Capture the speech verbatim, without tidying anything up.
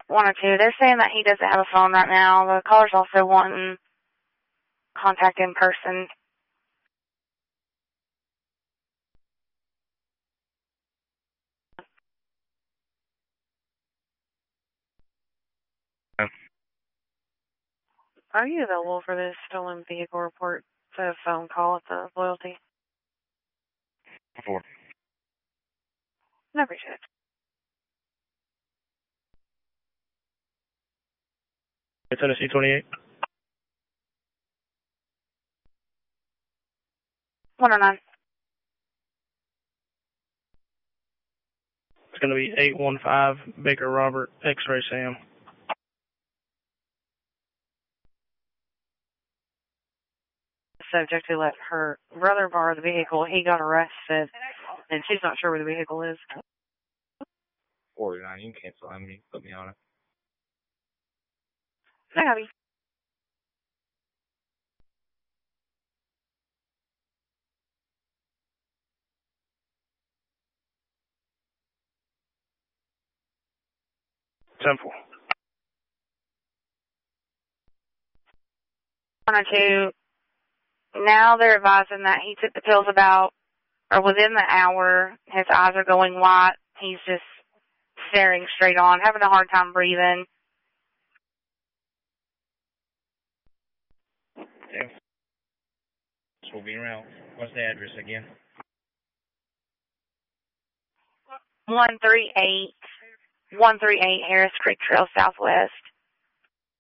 One or two. They're saying that he doesn't have a phone right now. The caller's also wanting contact in person. Are you available for this stolen vehicle report to a phone call at the Loyalty? Four. I appreciate it. Tennessee twenty-eight. one oh nine. It's going to be eight one five Baker Robert, X-Ray Sam. Subject who let her brother borrow the vehicle. He got arrested, and she's not sure where the vehicle is. forty-nine. You can cancel. I mean, put me on it. I got you. Temple. One or two. Now they're advising that he took the pills about, or within the hour. His eyes are going white. He's just staring straight on, having a hard time breathing. Yeah. This will be around. What's the address again? one three eight, one three eight Harris Creek Trail Southwest.